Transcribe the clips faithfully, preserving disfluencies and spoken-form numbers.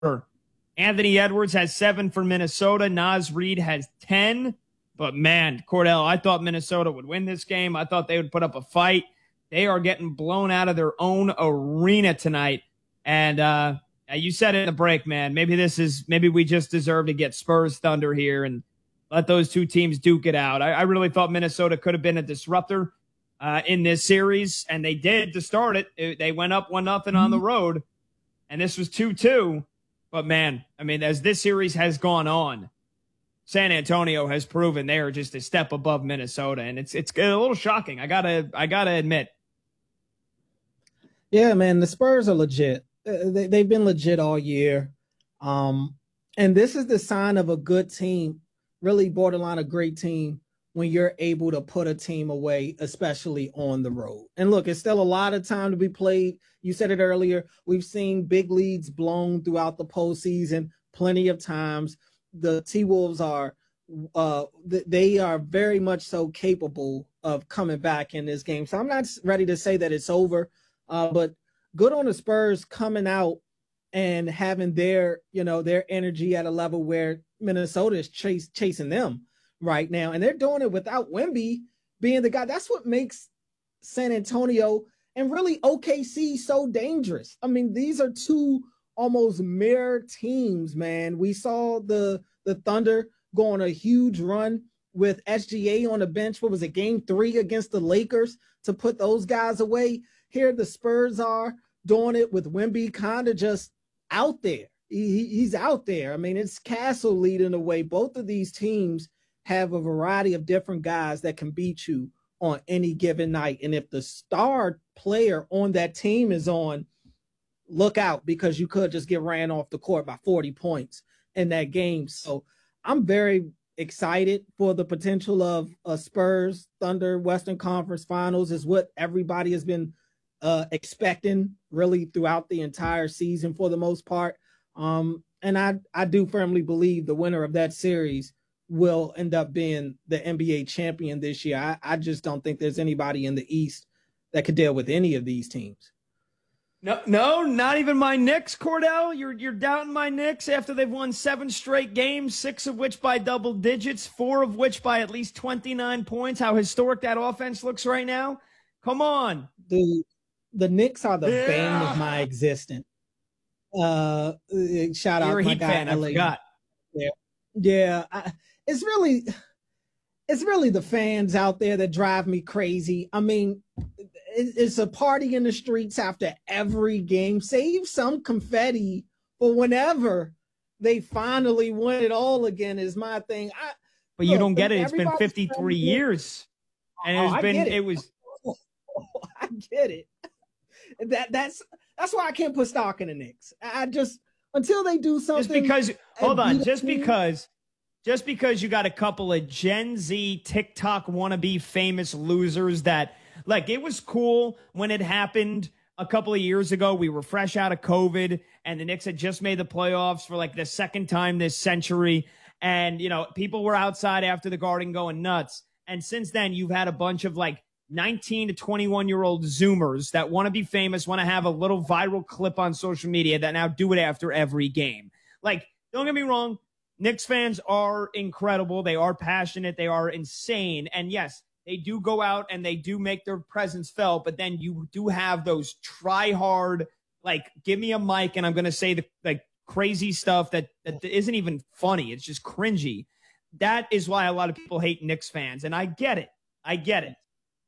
Anthony Edwards has seven for Minnesota. Naz Reid has ten. But, man, Cordell, I thought Minnesota would win this game. I thought they would put up a fight. They are getting blown out of their own arena tonight. And uh, you said it in the break, man. Maybe this is maybe we just deserve to get Spurs Thunder here and let those two teams duke it out. I, I really thought Minnesota could have been a disruptor uh, in this series, and they did to start it. it they went up one nothing on the road, and this was two two. But, man, I mean, as this series has gone on, San Antonio has proven they are just a step above Minnesota, and it's it's a little shocking. I gotta I gotta admit. Yeah, man, the Spurs are legit. They, they've been legit all year, um, and this is the sign of a good team, really borderline a great team, when you're able to put a team away, especially on the road. And look, it's still a lot of time to be played. You said it earlier. We've seen big leads blown throughout the postseason plenty of times. The T-Wolves are uh, they are very much so capable of coming back in this game. So I'm not ready to say that it's over, uh, but good on the Spurs coming out and having their, you know, their energy at a level where Minnesota is chase, chasing them right now. And they're doing it without Wemby being the guy. That's what makes San Antonio and really O K C so dangerous. I mean, these are two almost mirror teams, man. We saw the the Thunder go on a huge run with S G A on the bench. What was it, game three against the Lakers to put those guys away? Here the Spurs are doing it with Wemby kind of just out there. He, he's out there. I mean, it's Castle leading the way. Both of these teams have a variety of different guys that can beat you on any given night. And if the star player on that team is on, look out, because you could just get ran off the court by forty points in that game. So I'm very excited for the potential of a Spurs Thunder Western Conference Finals. Is what everybody has been uh, expecting really throughout the entire season for the most part. Um, and I, I do firmly believe the winner of that series will end up being the N B A champion this year. I, I just don't think there's anybody in the East that could deal with any of these teams. No, no, not even my Knicks, Cordell. You're you're doubting my Knicks after they've won seven straight games, six of which by double digits, four of which by at least twenty-nine points. How historic that offense looks right now. Come on. The the Knicks are the yeah. bane of my existence. Uh, shout You're out a my Heat guy. fan, I forgot. Yeah, yeah. I, it's really, it's really the fans out there that drive me crazy. I mean, it's a party in the streets after every game. Save some confetti for whenever they finally win it all again is my thing. I, but look, you don't get it. It's been fifty-three years. And oh, it's I been, it. it was. I get it. That That's that's why I can't put stock in the Knicks. I just, until they do something. Just because, hold on, just because. Just because you got a couple of Gen Z TikTok wannabe famous losers that, like, it was cool when it happened a couple of years ago. We were fresh out of COVID, and the Knicks had just made the playoffs for, like, the second time this century. And, you know, people were outside after the Garden going nuts. And since then, you've had a bunch of, like, nineteen to twenty-one-year-old Zoomers that want to be famous, want to have a little viral clip on social media that now do it after every game. Like, don't get me wrong. Knicks fans are incredible. They are passionate. They are insane. And yes, they do go out and they do make their presence felt, but then you do have those try hard, like, give me a mic and I'm going to say the like crazy stuff that, that isn't even funny. It's just cringy. That is why a lot of people hate Knicks fans. And I get it. I get it.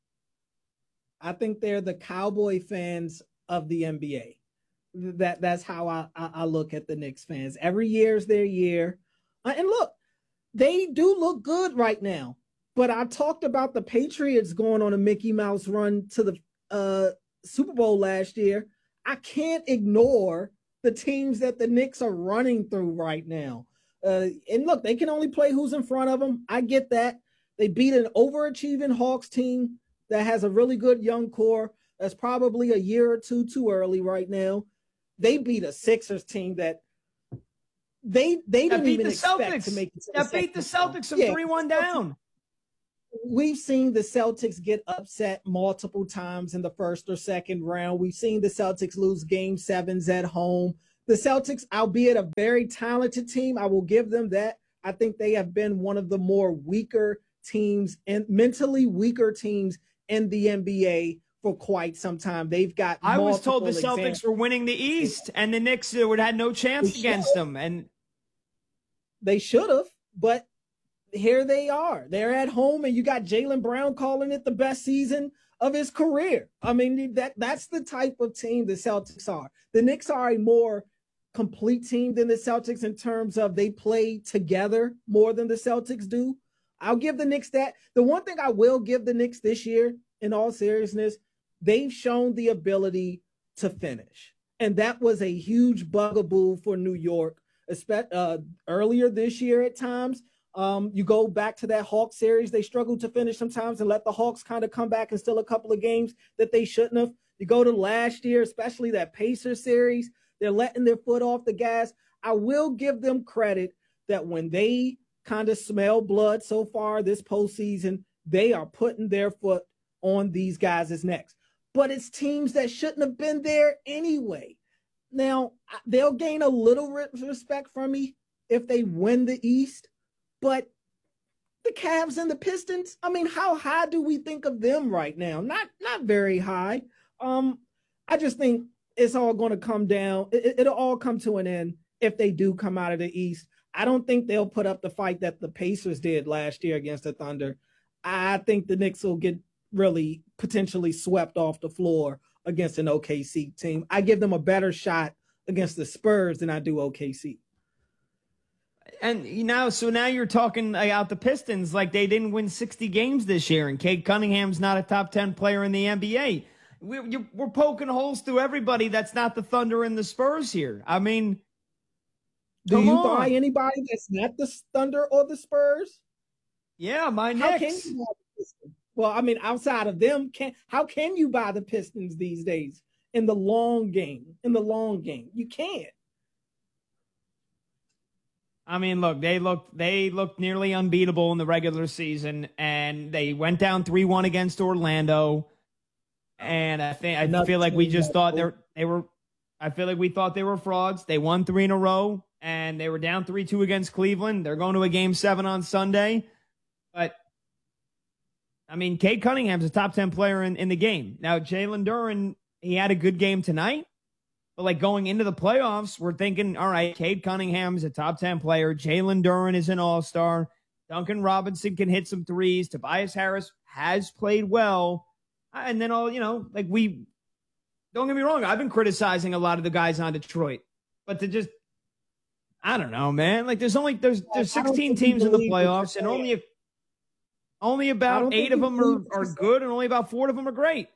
I think they're the Cowboy fans of the N B A. That That's how I, I, I look at the Knicks fans. Every year is their year. And look, they do look good right now. But I talked about the Patriots going on a Mickey Mouse run to the uh, Super Bowl last year. I can't ignore the teams that the Knicks are running through right now. Uh, and look, they can only play who's in front of them. I get that. They beat an overachieving Hawks team that has a really good young core. That's probably a year or two too early right now. They beat a Sixers team that They they that didn't beat even the expect Celtics. to make it to that the beat the round. Celtics from yeah. three one down. We've seen the Celtics get upset multiple times in the first or second round. We've seen the Celtics lose game sevens at home. The Celtics, albeit a very talented team, I will give them that. I think they have been one of the more weaker teams and mentally weaker teams in the N B A for quite some time. They've got. I was told the Celtics examples. were winning the East, and the Knicks would had no chance against them, and they should have. But here they are. They're at home, and you got Jaylen Brown calling it the best season of his career. I mean, that that's the type of team the Celtics are. The Knicks are a more complete team than the Celtics in terms of they play together more than the Celtics do. I'll give the Knicks that. The one thing I will give the Knicks this year, in all seriousness, they've shown the ability to finish. And that was a huge bugaboo for New York, especially uh, earlier this year at times. Um, you go back to that Hawks series, they struggled to finish sometimes and let the Hawks kind of come back and steal a couple of games that they shouldn't have. You go to last year, especially that Pacers series, they're letting their foot off the gas. I will give them credit that when they kind of smell blood so far this postseason, they are putting their foot on these guys' necks. But it's teams that shouldn't have been there anyway. Now, they'll gain a little respect from me if they win the East, but the Cavs and the Pistons, I mean, how high do we think of them right now? Not not very high. Um, I just think it's all going to come down. It, it'll all come to an end if they do come out of the East. I don't think they'll put up the fight that the Pacers did last year against the Thunder. I think the Knicks will get really potentially swept off the floor against an O K C team. I give them a better shot against the Spurs than I do O K C. And you know, so now you're talking about the Pistons like they didn't win sixty games this year, and Cade Cunningham's not a top ten player in the N B A. We're, we're poking holes through everybody that's not the Thunder and the Spurs here. I mean, do you on. buy anybody that's not the Thunder or the Spurs? Yeah, my Knicks. How can you buy the Pistons? Well, I mean, outside of them, can how can you buy the Pistons these days in the long game? In the long game, you can't. I mean, look, they looked they looked nearly unbeatable in the regular season, and they went down three one against Orlando. And I think I Enough feel like we just thought they they were. I feel like we thought they were frauds. They won three in a row, and they were down three two against Cleveland. They're going to a game seven on Sunday, but I mean, Cade Cunningham's a top ten player in, in the game. Now, Jalen Duren, he had a good game tonight. But, like, going into the playoffs, we're thinking, all right, Cade Cunningham's a top ten player. Jalen Duren is an all-star. Duncan Robinson can hit some threes. Tobias Harris has played well. And then, all you know, like, we – don't get me wrong. I've been criticizing a lot of the guys on Detroit. But to just – I don't know, man. Like, there's only – there's there's sixteen teams in the playoffs, and only, a, only about eight of them are, are good, and only about four of them are great.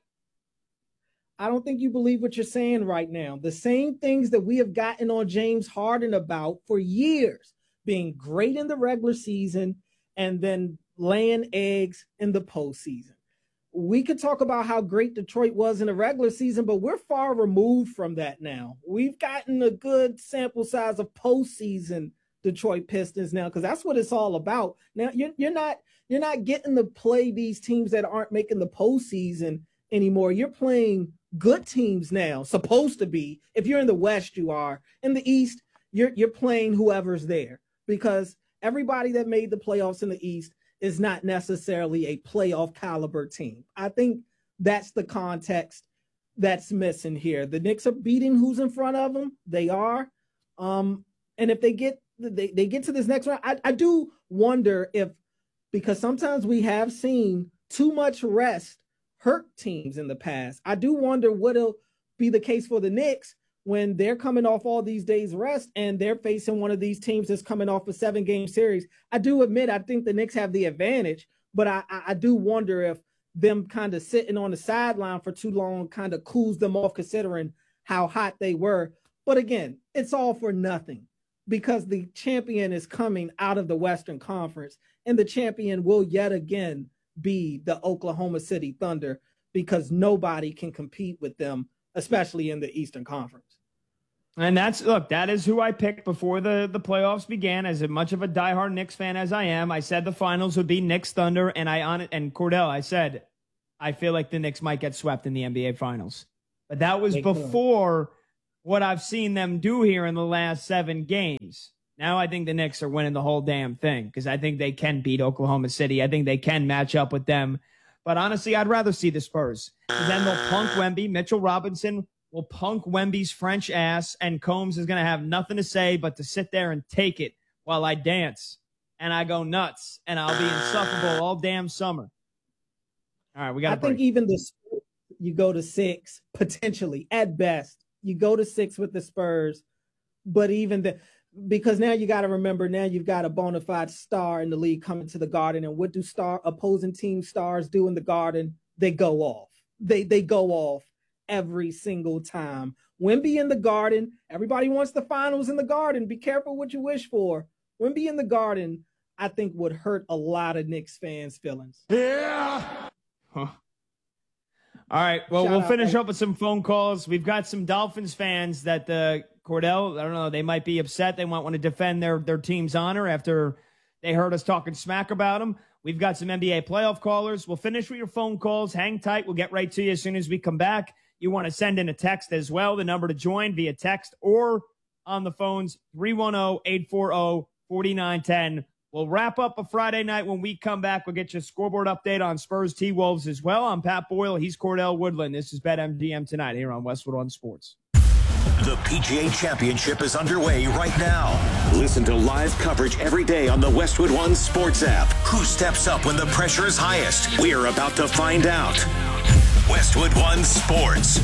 I don't think you believe what you're saying right now. The same things that we have gotten on James Harden about for years, being great in the regular season and then laying eggs in the postseason. We could talk about how great Detroit was in the regular season, but we're far removed from that now. We've gotten a good sample size of postseason Detroit Pistons now, because that's what it's all about. Now you're, you're not you're not getting to play these teams that aren't making the postseason anymore. You're playing good teams now, supposed to be. If you're in the West, you are. In the East, you're you're playing whoever's there, because everybody that made the playoffs in the East is not necessarily a playoff caliber team. I think that's the context that's missing here. The Knicks are beating who's in front of them. They are. Um, and if they get they, they get to this next round, I, I do wonder if, because sometimes we have seen too much rest hurt teams in the past. I do wonder what'll be the case for the Knicks when they're coming off all these days rest and they're facing one of these teams that's coming off a seven game series. I do admit, I think the Knicks have the advantage, but I, I do wonder if them kind of sitting on the sideline for too long kind of cools them off, considering how hot they were. But again, it's all for nothing, because the champion is coming out of the Western Conference, and the champion will yet again be the Oklahoma City Thunder, because nobody can compete with them, especially in the Eastern Conference. And that's, look, that is who I picked before the, the playoffs began. As much of a diehard Knicks fan as I am, I said the finals would be Knicks Thunder, and I on it and Cordell, I said I feel like the Knicks might get swept in the N B A Finals. But that was before what I've seen them do here in the last seven games. Now I think the Knicks are winning the whole damn thing because I think they can beat Oklahoma City. I think they can match up with them. But honestly, I'd rather see the Spurs. Then they'll punk Wemby. Mitchell Robinson will punk Wemby's French ass, and Combs is going to have nothing to say but to sit there and take it while I dance and I go nuts, and I'll be insufferable all damn summer. All right, we got. I think even the you go to six potentially at best. You go to six with the Spurs, but even the because now you got to remember now you've got a bona fide star in the league coming to the Garden, and what do star opposing team stars do in the Garden? They go off. They they go off every single time. Wemby in the Garden. Everybody wants the finals in the Garden. Be careful what you wish for. Wemby in the Garden, I think, would hurt a lot of Knicks fans' feelings. Yeah. Huh. All right. Well, Shout we'll out, finish man. up with some phone calls. We've got some Dolphins fans that the uh, Cordell, I don't know, they might be upset. They might want to defend their, their team's honor after they heard us talking smack about them. We've got some N B A playoff callers. We'll finish with your phone calls. Hang tight. We'll get right to you as soon as we come back. You want to send in a text as well. The number to join via text or on the phones, three one zero, eight four zero, four nine one zero. We'll wrap up a Friday night. When we come back, we'll get you a scoreboard update on Spurs T-Wolves as well. I'm Pat Boyle. He's Cordell Woodland. This is BetMGM Tonight here on Westwood One Sports. The P G A Championship is underway right now. Listen to live coverage every day on the Westwood One Sports app. Who steps up when the pressure is highest? We're about to find out. Westwood One Sports.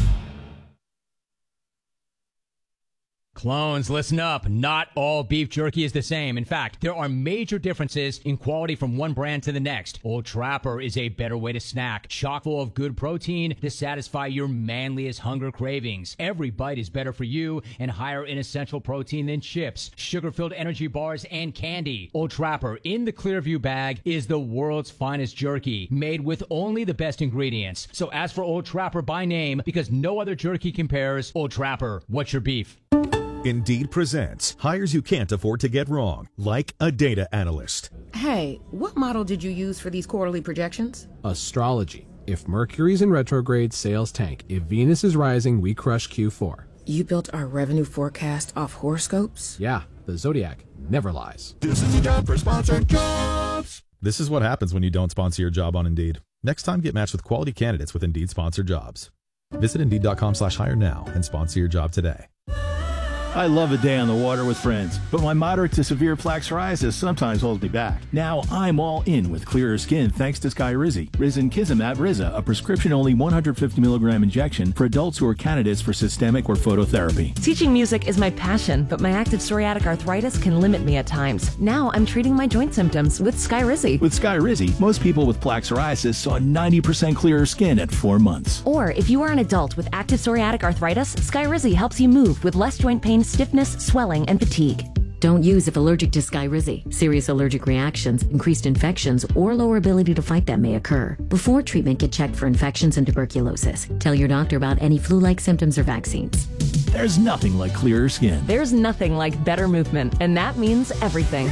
Clones, listen up. Not all beef jerky is the same. In fact, there are major differences in quality from one brand to the next. Old Trapper is a better way to snack, chock full of good protein to satisfy your manliest hunger cravings. Every bite is better for you and higher in essential protein than chips, sugar-filled energy bars, and candy. Old Trapper in the Clearview bag is the world's finest jerky, made with only the best ingredients. So ask for Old Trapper by name because no other jerky compares. Old Trapper, what's your beef? Indeed presents hires you can't afford to get wrong, like a data analyst. Hey, what model did you use for these quarterly projections? Astrology. If Mercury's in retrograde, sales tank. If Venus is rising, we crush Q four. You built our revenue forecast off horoscopes? Yeah, the Zodiac never lies. This is the job for sponsored jobs. This is what happens when you don't sponsor your job on Indeed. Next time, get matched with quality candidates with Indeed sponsored jobs. Visit Indeed.com slash hire now and sponsor your job today. I love a day on the water with friends, but my moderate to severe plaque psoriasis sometimes holds me back. Now I'm all in with clearer skin thanks to Skyrizi. Risankizumab Riza, a prescription-only one hundred fifty milligram injection for adults who are candidates for systemic or phototherapy. Teaching music is my passion, but my active psoriatic arthritis can limit me at times. Now I'm treating my joint symptoms with Skyrizi. With Skyrizi, most people with plaque psoriasis saw ninety percent clearer skin at four months. Or if you are an adult with active psoriatic arthritis, Skyrizi helps you move with less joint pain, stiffness, swelling, and fatigue. Don't use if allergic to Skyrizi. Serious allergic reactions, increased infections, or lower ability to fight them may occur. Before treatment, get checked for infections and tuberculosis. Tell your doctor about any flu-like symptoms or vaccines. There's nothing like clearer skin. There's nothing like better movement, and that means everything.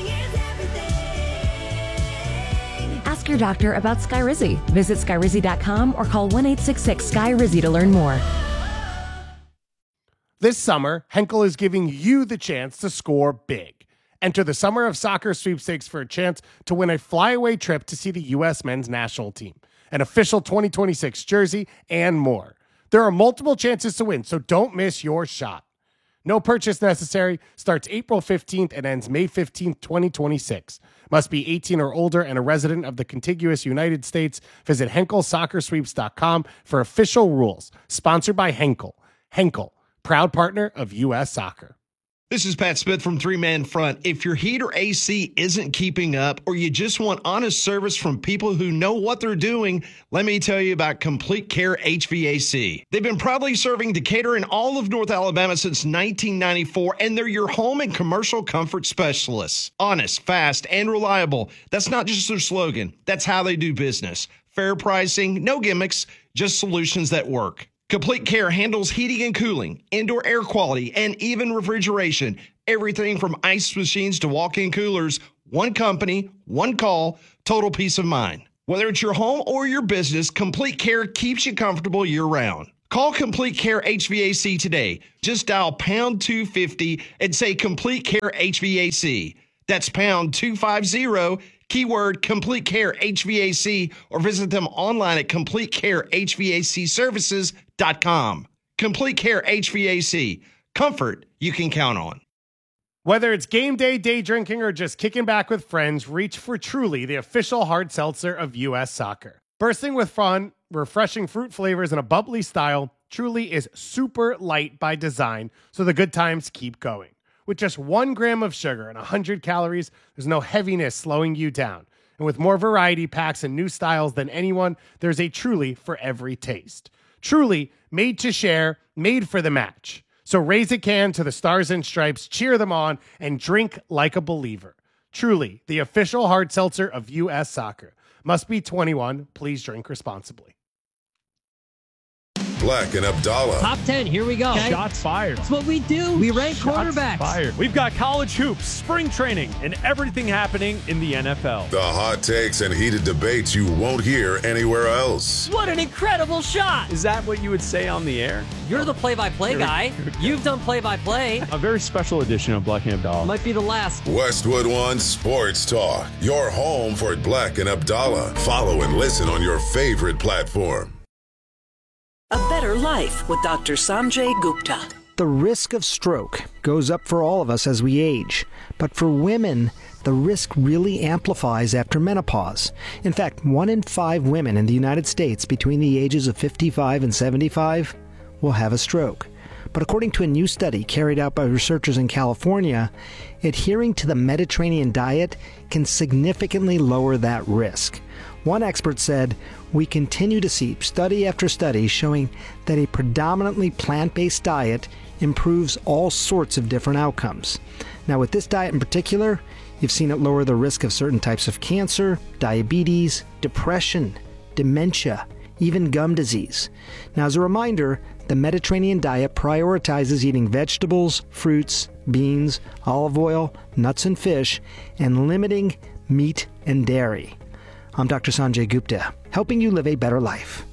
Ask your doctor about Skyrizi. Visit Skyrizi dot com or call one eight six six S K Y R I Z I to learn more. This summer, Henkel is giving you the chance to score big. Enter the Summer of Soccer sweepstakes for a chance to win a flyaway trip to see the U S men's national team, an official twenty twenty-six jersey, and more. There are multiple chances to win, so don't miss your shot. No purchase necessary. Starts April fifteenth and ends May fifteenth, twenty twenty-six. Must be eighteen or older and a resident of the contiguous United States. Visit Henkel Soccer Sweeps dot com for official rules. Sponsored by Henkel. Henkel, proud partner of U S Soccer. This is Pat Smith from Three Man Front. If your heat or A C isn't keeping up or you just want honest service from people who know what they're doing, let me tell you about Complete Care H V A C. They've been proudly serving Decatur and all of North Alabama since nineteen ninety-four, and they're your home and commercial comfort specialists. Honest, fast, and reliable. That's not just their slogan. That's how they do business. Fair pricing, no gimmicks, just solutions that work. Complete Care handles heating and cooling, indoor air quality, and even refrigeration. Everything from ice machines to walk-in coolers. One company, one call, total peace of mind. Whether it's your home or your business, Complete Care keeps you comfortable year-round. Call Complete Care H V A C today. Just dial pound two fifty and say Complete Care H V A C. That's pound two fifty, keyword Complete Care H V A C, or visit them online at complete care h v a c services dot com. Complete Care H V A C. Comfort you can count on. Whether it's game day, day drinking, or just kicking back with friends, reach for Truly, the official hard seltzer of U S Soccer. Bursting with fun, refreshing fruit flavors, and a bubbly style, Truly is super light by design, so the good times keep going. With just one gram of sugar and one hundred calories, there's no heaviness slowing you down. And with more variety packs and new styles than anyone, there's a Truly for every taste. Truly, made to share, made for the match. So raise a can to the Stars and Stripes, cheer them on, and drink like a believer. Truly, the official hard seltzer of U S Soccer. Must be twenty-one. Please drink responsibly. Black and Abdallah. Top ten, here we go. Okay. Shots fired. That's what we do. We rank Shots quarterbacks. Fired. We've got college hoops, spring training, and everything happening in the N F L. The hot takes and heated debates you won't hear anywhere else. What an incredible shot. Is that what you would say on the air? You're the play-by-play guy. You've done play-by-play. A very special edition of Black and Abdallah. Might be the last. Westwood One Sports Talk. Your home for Black and Abdallah. Follow and listen on your favorite platform. A better life with Doctor Sanjay Gupta. The risk of stroke goes up for all of us as we age, but for women, the risk really amplifies after menopause. In fact, one in five women in the United States between the ages of fifty-five and seventy-five will have a stroke. But according to a new study carried out by researchers in California, adhering to the Mediterranean diet can significantly lower that risk. One expert said, "We continue to see study after study showing that a predominantly plant-based diet improves all sorts of different outcomes." Now, with this diet in particular, you've seen it lower the risk of certain types of cancer, diabetes, depression, dementia, even gum disease. Now, as a reminder, the Mediterranean diet prioritizes eating vegetables, fruits, beans, olive oil, nuts and fish, and limiting meat and dairy. I'm Doctor Sanjay Gupta, helping you live a better life.